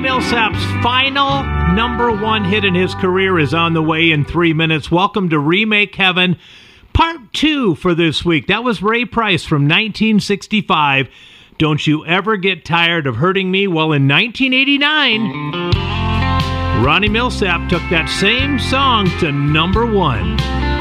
Millsap's final number one hit in his career is on the way in 3 minutes. Welcome to Remake Heaven, part 2 for this week. That was Ray Price from 1965. Don't You Ever Get Tired of Hurting Me? Well, in 1989, Ronnie Millsap took that same song to number 1.